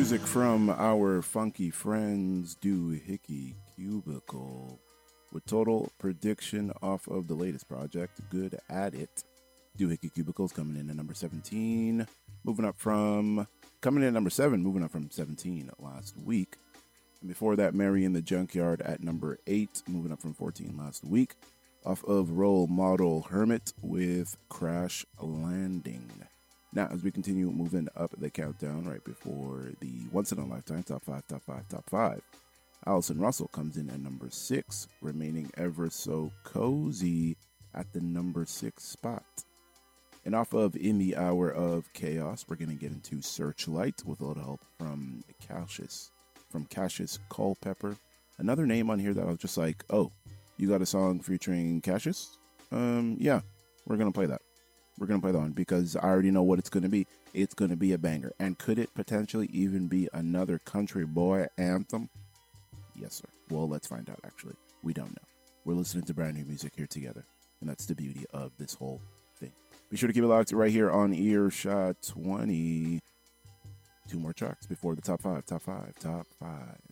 music from our funky friends Doohickey Cubicle with Total Prediction off of the latest project, Good at It. Doohickey Cubicle's coming in at number 17, coming in at number 7, moving up from 17 last week. And before that, Mary in the Junkyard at number 8, moving up from 14 last week, off of Role Model Hermit with Crash Landing. Now, as we continue moving up the countdown right before the Once in a Lifetime Top 5, Top 5, Top 5, Allison Russell comes in at number 6, remaining ever so cozy at the number 6 spot. And off of In the Hour of Chaos, we're going to get into Searchlight with a little help from Cassius Culpepper. Another name on here that I was just like, oh, you got a song featuring Cassius? Yeah, we're going to play that. We're going to play that one because I already know what it's going to be. It's going to be a banger. And could it potentially even be another country boy anthem? Yes, sir. Well, let's find out, actually. We don't know. We're listening to brand new music here together. And that's the beauty of this whole thing. Be sure to keep it locked right here on Earshot 20. 2 more tracks before the top 5, top 5, top 5.